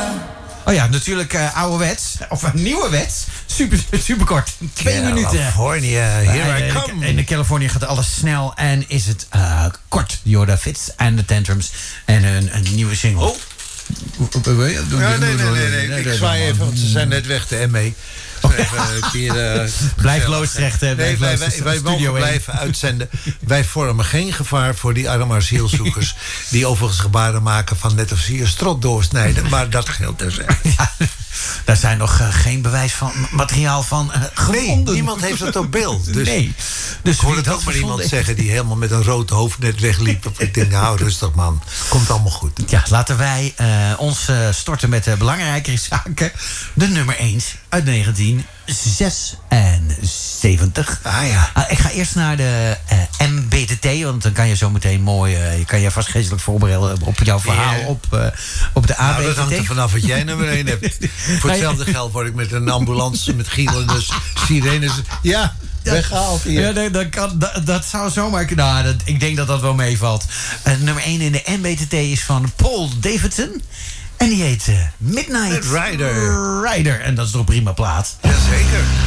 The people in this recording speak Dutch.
Oh ja, natuurlijk ouderwets. Of nieuwerwets. Super kort. 2 minuten. California, here I come. In de Californië gaat alles snel. En is het kort. Jorda Fitz en de Tantrums. En een nieuwe single. Oh. Nee. Ik zwaai even, want ze zijn net weg, de ME. Blijf Loosdrecht. Wij mogen blijven uitzenden. Wij vormen geen gevaar voor die arme asielzoekers... die overigens gebaren maken van net of ze je strot doorsnijden. Maar dat geldt terzijde. Ja, daar zijn nog geen bewijs van materiaal van gevonden. Nee, niemand heeft het op beeld. Dus, dus ik hoorde het ook maar iemand zeggen... die helemaal met een rood hoofd net wegliep. Ik denk, nou rustig man, komt allemaal goed. Ja, laten wij ons storten met de belangrijkere zaken. De nummer 1 uit 1976. Ah ja. Ik ga eerst naar de MBTT, want dan kan je zo meteen mooi... je kan je vast geestelijk voorbereiden op jouw verhaal op de ABTT. Nou, dat hangt er vanaf wat jij nummer 1 hebt. Voor hetzelfde geld word ik met een ambulance met gielende sirenes... Ja, weggehaald hier. Ja, dat zou zomaar... Nou, ik denk dat dat wel meevalt. Nummer 1 in de MBTT is van Paul Davidson. En die heet Midnight Rider. En dat is toch een prima plaat. Jazeker.